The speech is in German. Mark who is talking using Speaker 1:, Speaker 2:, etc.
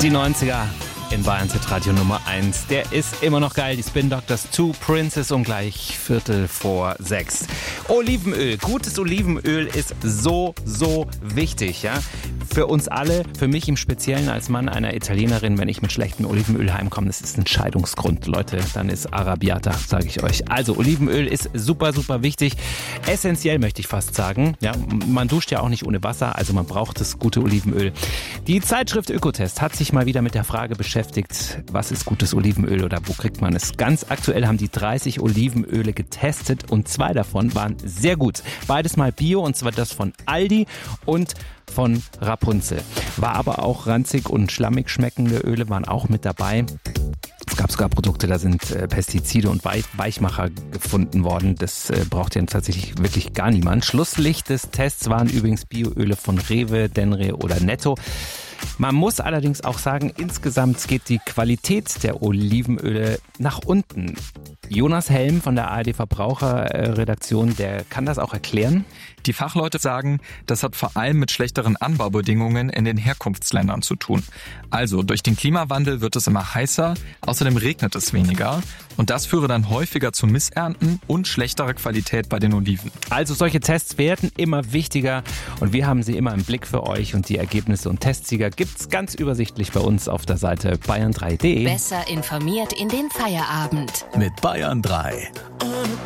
Speaker 1: Die 90er in Bayern Radio Nummer 1. Der ist immer noch geil. Die Spin Doctors 2 Princess um gleich 5:45. Olivenöl. Gutes Olivenöl ist so wichtig, ja. Für uns alle, für mich im Speziellen als Mann einer Italienerin, wenn ich mit schlechtem Olivenöl heimkomme, das ist ein Scheidungsgrund, Leute, dann ist Arrabbiata, sage ich euch. Also Olivenöl ist super wichtig, essentiell möchte ich fast sagen. Ja, man duscht ja auch nicht ohne Wasser, also man braucht das gute Olivenöl. Die Zeitschrift Ökotest hat sich mal wieder mit der Frage beschäftigt, was ist gutes Olivenöl oder wo kriegt man es? Ganz aktuell haben die 30 Olivenöle getestet und 2 davon waren sehr gut. Beides mal Bio, und zwar das von Aldi und von Rapunzel. War aber auch ranzig und schlammig schmeckende Öle waren auch mit dabei. Es gab sogar Produkte, da sind Pestizide und Weichmacher gefunden worden. Das braucht ja tatsächlich wirklich gar niemand. Schlusslicht des Tests waren übrigens Bioöle von Rewe, Denre oder Netto. Man muss allerdings auch sagen, insgesamt geht die Qualität der Olivenöle nach unten. Jonas Helm von der ARD Verbraucherredaktion, der kann das auch erklären.
Speaker 2: Die Fachleute sagen, das hat vor allem mit schlechteren Anbaubedingungen in den Herkunftsländern zu tun. Also durch den Klimawandel wird es immer heißer, außerdem regnet es weniger und das führe dann häufiger zu Missernten und schlechterer Qualität bei den Oliven.
Speaker 1: Also solche Tests werden immer wichtiger und wir haben sie immer im Blick für euch und die Ergebnisse und Testsieger gibt's ganz übersichtlich bei uns auf der Seite bayern3.de.
Speaker 3: Besser informiert in den Feierabend
Speaker 4: mit Bayern 3.